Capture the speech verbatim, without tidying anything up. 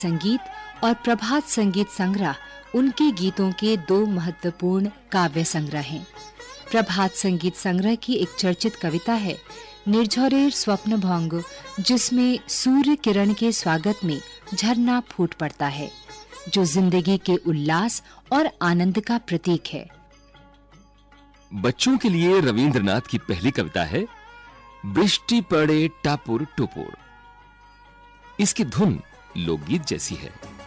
संगीत और प्रभात संगीत संग्रह उनके गीतों के दो महत्वपूर्ण काव्य संग्रह हैं। प्रभात संगीत संग्रह की एक चर्चित कविता है निर्झरेर स्वप्नभंग, जिसमें सूर्य किरण के स्वागत में झरना फूट पड़ता है, जो जिंदगी के उल्लास और आनंद का प्रतीक है। बच्चों के लिए रविंद्रनाथ की पहली कविता है वृष्टि पड़े टापुर टुपुर। इसकी धुन लोकगीत जैसी है।